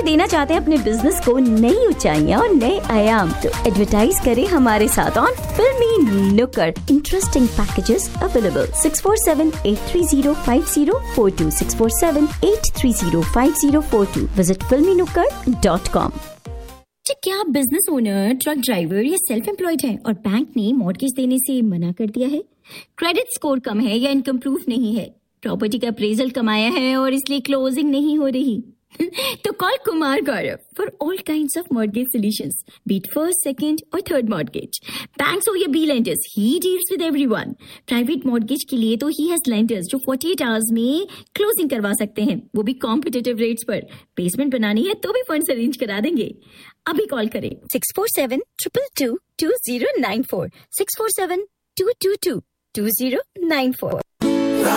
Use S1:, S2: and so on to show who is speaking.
S1: देना चाहते हैं अपने बिजनेस को नई ऊंचाइयां और नए आयाम, तो एडवर्टाइज करें हमारे साथ ऑन फिल्मी नुक्कड़। Interesting packages available 647-830-5042 647-830-5042। Visit filmynukkad.com।
S2: क्या आप बिजनेस ओनर, ट्रक ड्राइवर या सेल्फ एम्प्लॉयड हैं और बैंक ने मॉर्गेज देने से मना कर दिया है? क्रेडिट स्कोर कम है या इनकम प्रूफ नहीं है? प्रॉपर्टी का अप्रेजल कम आया है और इसलिए क्लोजिंग नहीं हो रही? तो call Kumar Gaurav for all kinds of mortgage solutions, B it first, second और थर्ड मॉर्गेज। बैंक्स हो या B lenders, he deals with everyone. Private mortgage के लिए तो ही हैज लेंडर्स जो 48 आवर्स में क्लोजिंग करवा सकते हैं, वो भी कॉम्पिटिटिव रेट्स पर। बेसमेंट बनानी है तो भी फंड्स अरेंज करा देंगे। अभी कॉल करें 647-222-2094 647-222-2094।